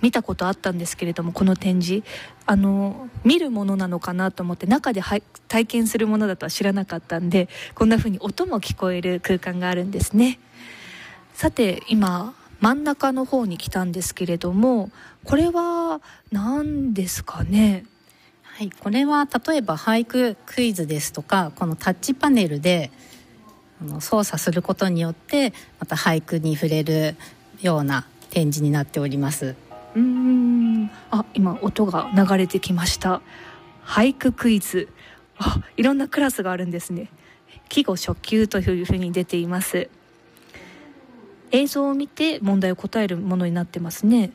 見たことあったんですけれども、この展示見るものなのかなと思って中で体験するものだとは知らなかったんで、こんな風に音も聞こえる空間があるんですね。さて今真ん中の方に来たんですけれども、これは何ですかね。 はい、これは例えば俳句クイズですとか、このタッチパネルで操作することによってまた俳句に触れるような展示になっております。 今音が流れてきました。俳句クイズ、いろんなクラスがあるんですね。季語初級というふうに出ています。映像を見て問題を答えるものになってますね。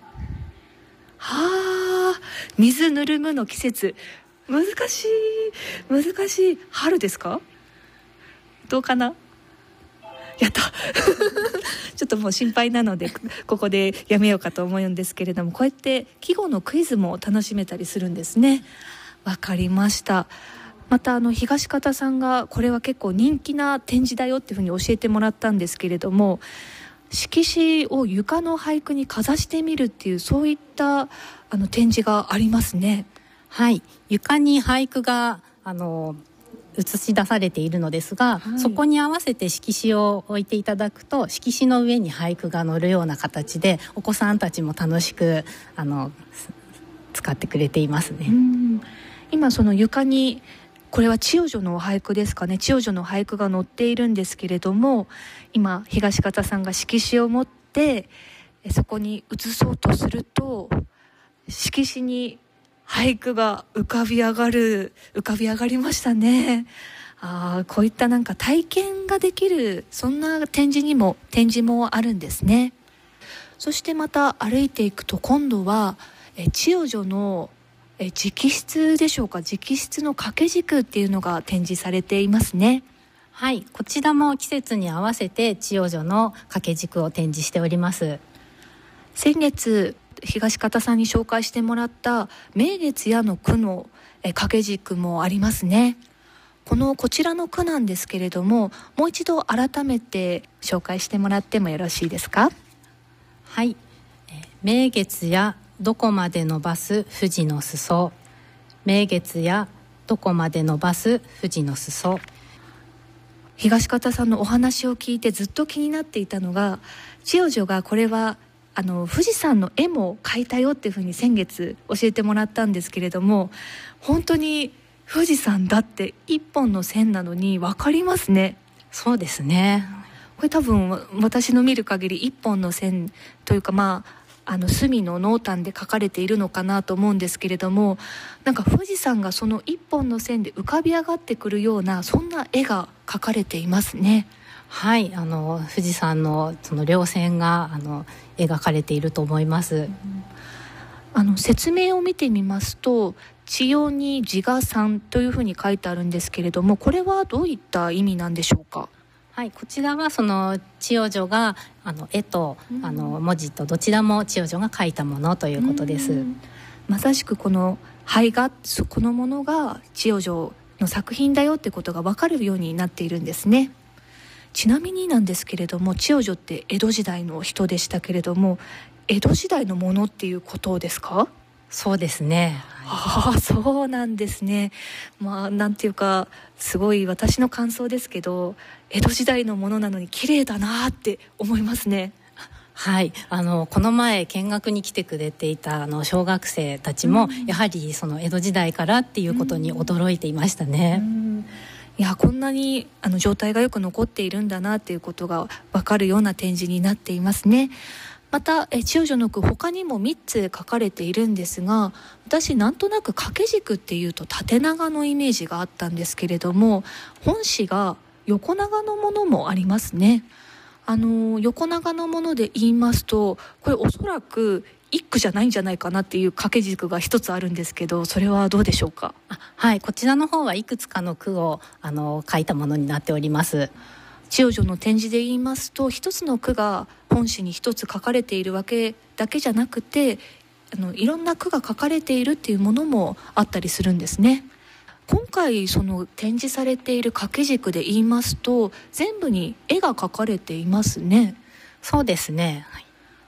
水ぬるむの季節、難しい。春ですか？どうかな？やったちょっともう心配なのでここでやめようかと思うんですけれども、こうやって季語のクイズも楽しめたりするんですね。わかりました。また東方さんがこれは結構人気な展示だよっていうふうに教えてもらったんですけれども、色紙を床の俳句にかざしてみるっていう、そういった展示がありますね。 はい、床に俳句が映し出されているのですが、そこに合わせて色紙を置いていただくと、色紙の上に俳句が載るような形でお子さんたちも楽しく使ってくれていますね。 今その床に、これは千代女の俳句ですかね。千代女の俳句が載っているんですけれども、今東方さんが色紙を持ってそこに移そうとすると、色紙に俳句が浮かび上がりましたね。こういったなんか体験ができる、そんな展示もあるんですね。そしてまた歩いていくと、今度は千代女の直筆でしょうか。直筆の掛け軸っていうのが展示されていますね。 はい、こちらも季節に合わせて千代女の掛け軸を展示しております。 先月東方さんに紹介してもらった明月やの句の掛け軸もありますね。こちらの句なんですけれども、もう一度改めて紹介してもらってもよろしいですか？ はい、明月やどこまで伸ばす富士の裾、明月やどこまで伸ばす富士の裾。 東方さんのお話を聞いてずっと気になっていたのが、千代女がこれは富士山の絵も描いたよっていうふうに先月教えてもらったんですけれども、本当に富士山だって一本の線なのに分かりますね。 そうですね。 これ多分私の見る限り一本の線というか、隅の濃淡で描かれているのかなと思うんですけれども、なんか富士山がその一本の線で浮かび上がってくるような、そんな絵が描かれていますね。 はい、富士山のその稜線が描かれていると思います。 説明を見てみますと、千代に自画山というふうに書いてあるんですけれども、これはどういった意味なんでしょうか？ はい、こちらはその千代女が絵と文字とどちらも千代女が書いたものということです。 まさしくこの絵画このものが千代女の作品だよってことが分かるようになっているんですね。ちなみになんですけれども、千代女って江戸時代の人でしたけれども、江戸時代のものっていうことですか？ そうですね。 そうなんですね。なんていうか、すごい私の感想ですけど、江戸時代のものなのに綺麗だなって思いますね。 はい、この前見学に来てくれていた小学生たちも、やはりその江戸時代からっていうことに驚いていましたね。 いや、こんなに状態がよく残っているんだなっていうことが分かるような展示になっていますね。また千代女の句、他にも3つ書かれているんですが、私なんとなく掛け軸っていうと縦長のイメージがあったんですけれども、本紙が横長のものもありますね。横長のもので言いますと、これおそらく一句じゃないんじゃないかなっていう掛け軸が一つあるんですけど、それはどうでしょうか？ はい、こちらの方はいくつかの句を書いたものになっております。 千代女の展示で言いますと、一つの句が本紙に一つ書かれているわけだけじゃなくて、いろんな句が書かれているっていうものもあったりするんですね。今回その展示されている掛け軸で言いますと、全部に絵が描かれていますね。 そうですね、はい、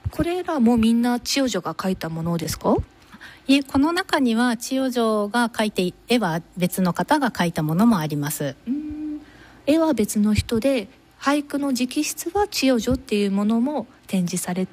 これらもみんな千代女が描いたものですか？ いえ、この中には千代女が描いて絵は別の方が描いたものもあります。 絵は別の人で俳句の直筆は千代女っていうものも展示されて